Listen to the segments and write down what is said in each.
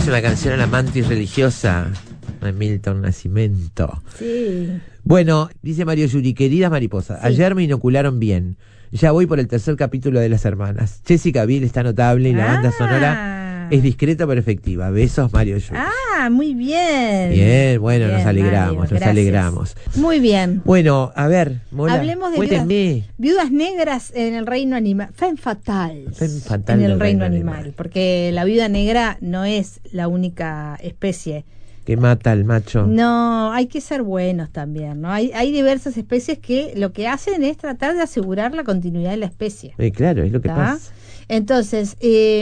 hizo una canción a la mantis religiosa de Milton Nascimento. Sí. Bueno, dice Mario Yuri, queridas mariposas, Sí. ayer me inocularon bien. Ya voy por el tercer capítulo de Las Hermanas. Jessica Biel está notable y la banda sonora es discreta pero efectiva. Besos, Mario Yuri. Muy bien. Bien, bueno, Bien, nos alegramos, Mario, nos gracias. alegramos. Muy bien. Bueno, a ver, Mola, Hablemos de cuénteme. viudas negras en el reino animal. Femme fatales Femme fatale en el del reino reino animal. animal. Porque la viuda negra no es la única especie. Que mata al macho. No, hay que ser buenos también, ¿no? Hay diversas especies que lo que hacen es tratar de asegurar la continuidad de la especie. Claro, es lo que ¿tá? pasa. Entonces,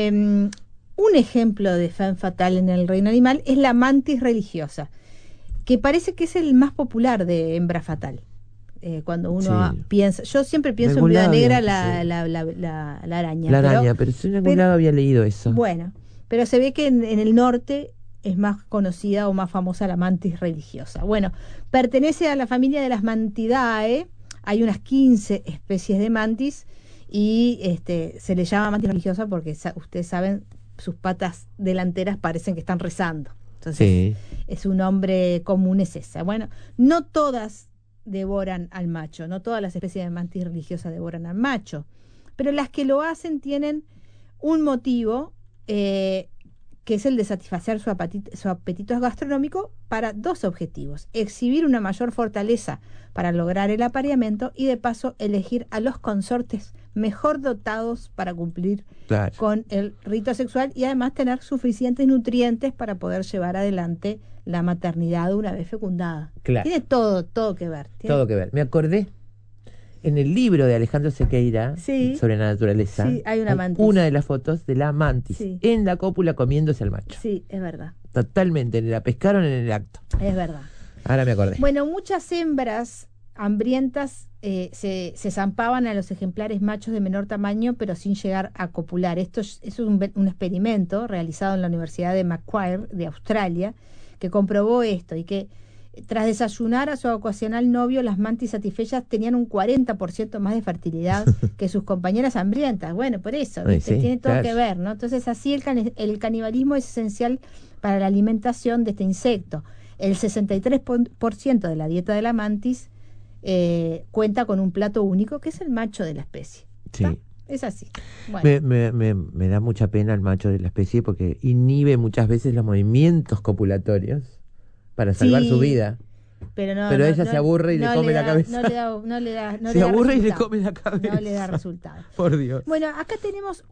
un ejemplo de femme fatale en el reino animal es la mantis religiosa, que parece que es el más popular de hembra fatal. Cuando uno Sí. piensa, yo siempre pienso en algún viuda lado negra había- la araña. La araña, pero yo en algún lado había leído eso. Bueno, pero se ve que en el norte es más conocida o más famosa la mantis religiosa. Bueno, pertenece a la familia de las Mantidae. Hay unas 15 especies de mantis y se le llama mantis religiosa porque ustedes saben, sus patas delanteras parecen que están rezando. Entonces, Sí. es un nombre común, es esa. Bueno, no todas devoran al macho, no todas las especies de mantis religiosa devoran al macho, pero las que lo hacen tienen un motivo que es el de satisfacer su apetito gastronómico para dos objetivos: exhibir una mayor fortaleza para lograr el apareamiento y de paso elegir a los consortes mejor dotados para cumplir Claro. con el rito sexual y además tener suficientes nutrientes para poder llevar adelante la maternidad una vez fecundada. Claro. Tiene todo que ver. Todo que ver. Me acordé en el libro de Alejandro Sequeira Sí. sobre la naturaleza. Sí, hay una mantis. Una de las fotos de la mantis Sí. en la cópula comiéndose al macho. Sí, es verdad. Totalmente, la pescaron en el acto. Es verdad. Ahora me acordé. Bueno, muchas hembras hambrientas se zampaban a los ejemplares machos de menor tamaño, pero sin llegar a copular. Esto es un experimento realizado en la Universidad de Macquarie de Australia, que comprobó esto y que tras desayunar a su ocasional novio, las mantis satisfechas tenían un 40% más de fertilidad que sus compañeras hambrientas. Bueno, por eso, ¿viste? Sí, Tiene todo claro. que ver, ¿no? Entonces, así el canibalismo es esencial para la alimentación de este insecto. El 63% de la dieta de la mantis cuenta con un plato único, que es el macho de la especie. Sí. ¿Está? Es así. Bueno, Me da mucha pena el macho de la especie porque inhibe muchas veces los movimientos copulatorios para salvar Sí, su vida. pero ella se aburre y le come la cabeza. No le da Se aburre y le resultado. come la cabeza. No le da resultado. Por Dios. Bueno, acá tenemos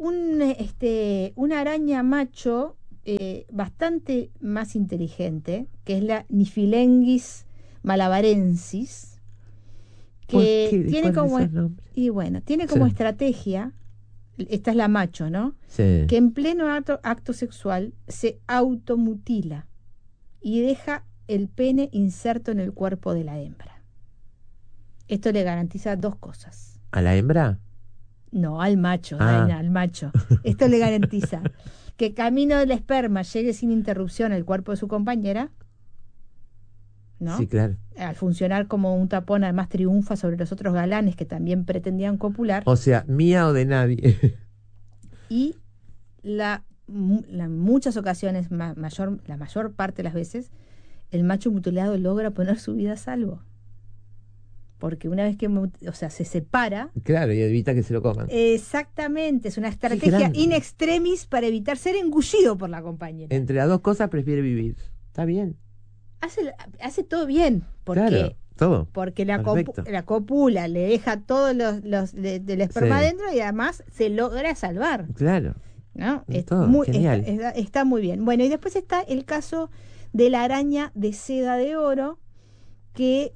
una araña macho bastante más inteligente, que es la Niphilengus malabarensis, ¿Por que qué? tiene ¿Cuáles como esos nombres? tiene como Sí. estrategia, esta es la macho, ¿no? Sí. Que en pleno acto sexual se automutila y deja el pene inserto en el cuerpo de la hembra. Esto le garantiza dos cosas. ¿A la hembra? No, al macho, Ah. Daina, al macho. Esto le garantiza que camino del esperma llegue sin interrupción al cuerpo de su compañera, ¿no? Sí, claro. Al funcionar como un tapón, además triunfa sobre los otros galanes que también pretendían copular. O sea, mía o de nadie. Y en muchas ocasiones, la mayor parte de las veces, el macho mutilado logra poner su vida a salvo. Porque una vez que se separa, Claro, y evita que se lo coman. exactamente, es una estrategia grande. in extremis para evitar ser engullido por la compañera. Entre las dos cosas prefiere vivir. Está bien. Hace todo bien, porque Claro, todo. porque Perfecto. la cópula le deja todos los del esperma Sí. adentro y además se logra salvar, Claro. ¿no? Es todo, genial. Está muy bien. Bueno, y después está el caso de la araña de seda de oro, que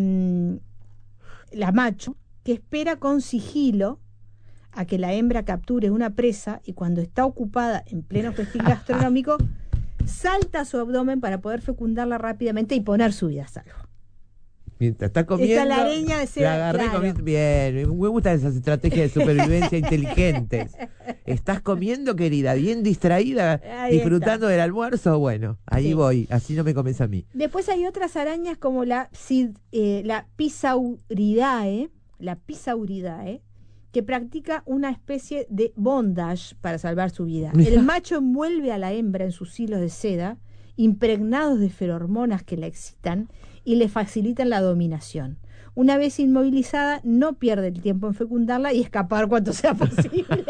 la macho, que espera con sigilo a que la hembra capture una presa y cuando está ocupada en pleno festín gastronómico, salta a su abdomen para poder fecundarla rápidamente y poner su vida a salvo. Mientras está comiendo, Está la araña de seda, la agarré claro. comiendo. Bien, me gustan esas estrategias de supervivencia inteligentes. ¿Estás comiendo, querida? Bien distraída, Ahí disfrutando del almuerzo. Bueno, ahí Sí. voy, así no me comes a mí. Después hay otras arañas como la Pisauridae, que practica una especie de bondage para salvar su vida. Mirá. El macho envuelve a la hembra en sus hilos de seda, impregnados de feromonas que la excitan y le facilitan la dominación. Una vez inmovilizada, no pierde el tiempo en fecundarla y escapar cuanto sea posible.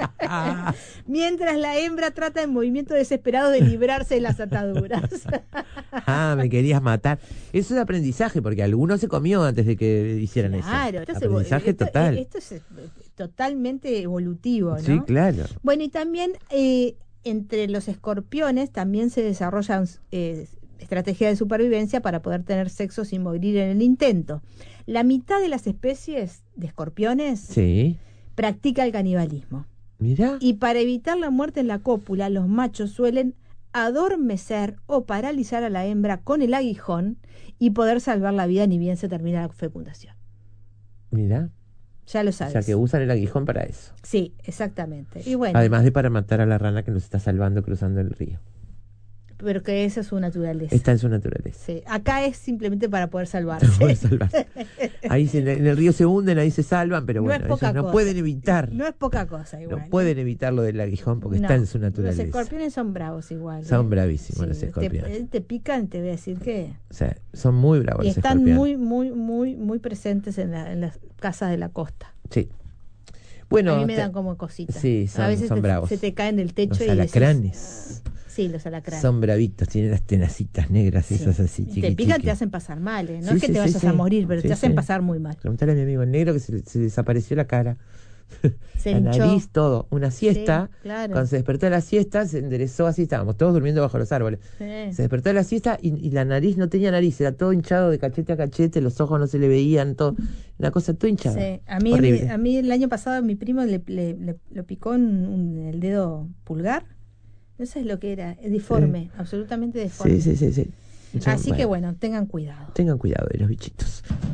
Mientras la hembra trata en movimiento desesperado de librarse de las ataduras. Me querías matar. Eso es aprendizaje, porque alguno se comió antes de que hicieran eso. Claro, Aprendizaje total. Esto es totalmente evolutivo, ¿no? Sí, claro. Bueno, y también entre los escorpiones también se desarrollan estrategias de supervivencia para poder tener sexo sin morir en el intento. La mitad de las especies de escorpiones Sí. practica el canibalismo. Mira. Y para evitar la muerte en la cópula, los machos suelen adormecer o paralizar a la hembra con el aguijón y poder salvar la vida ni bien se termina la fecundación. Mira. Ya lo O sabes. sea, que usan el aguijón para eso. Sí, exactamente. Y bueno, Además de para matar a la rana que nos está salvando cruzando el río. pero que esa es su naturaleza. Está en su naturaleza. Sí. Acá es simplemente para poder salvarse. No puede salvarse. Ahí en el río se hunden, ahí se salvan, pero No bueno, es poca ellos no cosa. pueden evitar. No es poca cosa igual. No pueden evitar lo del aguijón porque No, está en su naturaleza. Los escorpiones son bravos igual. Son bravísimos los Sí, escorpiones. te pican, te voy a decir que... O sea, son muy bravos Y los están escorpiones. muy presentes en las casas de la costa. Sí. Bueno, a mí me dan como cositas. Sí, a veces son bravos. se te caen del techo Los y alacranes. Sí, los alacranes. Son bravitos, tienen las tenacitas negras, Sí. esas así, Y te pican, te hacen pasar mal, ¿eh? No es que te vayas a morir, pero te hacen pasar muy mal. Preguntale a mi amigo el negro que se desapareció la cara. Se la hinchó. nariz, todo. Una siesta. Sí, claro. Cuando se despertó de la siesta, se enderezó así, estábamos todos durmiendo bajo los árboles. Sí. Se despertó de la siesta y la nariz no tenía nariz, era todo hinchado de cachete a cachete, los ojos no se le veían, todo. Una cosa todo hinchada. Sí. Horrible. A mí el año pasado mi primo le lo picó en el dedo pulgar. No sabes lo que era, deforme, absolutamente deforme. Sí. Así que bueno, tengan cuidado. Tengan cuidado de los bichitos.